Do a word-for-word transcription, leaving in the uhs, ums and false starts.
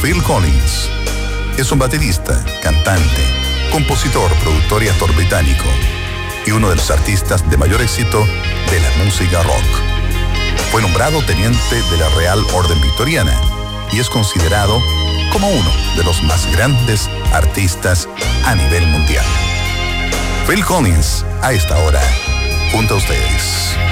Phil Collins. Es un baterista, cantante, compositor, productor y actor británico, y uno de los artistas de mayor éxito de la música rock. Fue nombrado teniente de la Real Orden Victoriana y es considerado como uno de los más grandes artistas a nivel mundial. Phil Collins, a esta hora, junto a ustedes.